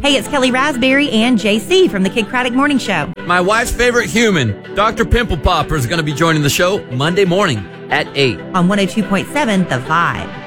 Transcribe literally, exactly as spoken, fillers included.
Hey, it's Kelly Raspberry and J C from the Kid Craddock Morning Show. My wife's favorite human, Doctor Pimple Popper, is going to be joining the show Monday morning at eight. On one oh two point seven The Vibe.